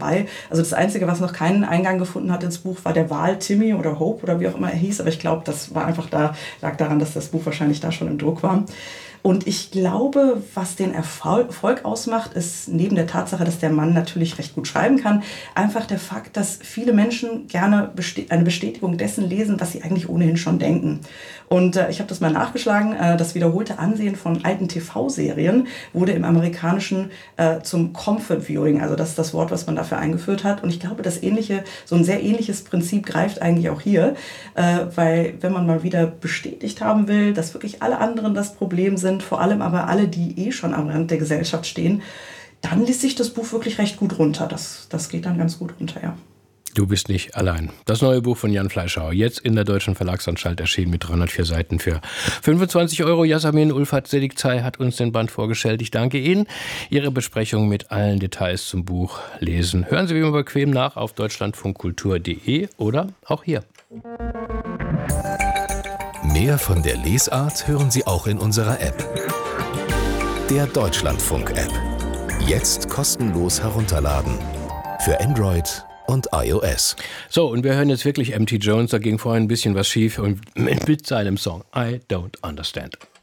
dabei. Also das Einzige, was noch keinen Eingang gefunden hat ins Buch, war der Wal Timmy oder Hope oder wie auch immer er hieß. Aber ich glaube, das war einfach lag daran, dass das Buch wahrscheinlich da schon im Druck war. Und ich glaube, was den Erfolg ausmacht, ist neben der Tatsache, dass der Mann natürlich recht gut schreiben kann, einfach der Fakt, dass viele Menschen gerne eine Bestätigung dessen lesen, was sie eigentlich ohnehin schon denken. Und ich habe das mal nachgeschlagen, das wiederholte Ansehen von alten TV-Serien wurde im Amerikanischen zum Comfort Viewing, also das ist das Wort, was man dafür eingeführt hat. Und ich glaube, so ein sehr ähnliches Prinzip greift eigentlich auch hier, weil wenn man mal wieder bestätigt haben will, dass wirklich alle anderen das Problem sind, vor allem aber alle, die schon am Rand der Gesellschaft stehen, dann liest sich das Buch wirklich recht gut runter. Das geht dann ganz gut runter, ja. Du bist nicht allein. Das neue Buch von Jan Fleischhauer, jetzt in der Deutschen Verlagsanstalt erschienen mit 304 Seiten für 25 €. Yasamin Ulfat Sedikzai hat uns den Band vorgestellt. Ich danke Ihnen. Ihre Besprechung mit allen Details zum Buch lesen. Hören Sie wie immer bequem nach auf deutschlandfunkkultur.de oder auch hier. Mehr von der Lesart hören Sie auch in unserer App. Der Deutschlandfunk-App. Jetzt kostenlos herunterladen. Für Android und iOS. So, und wir hören jetzt wirklich M.T. Jones. Da ging vorhin ein bisschen was schief und mit seinem Song I Don't Understand.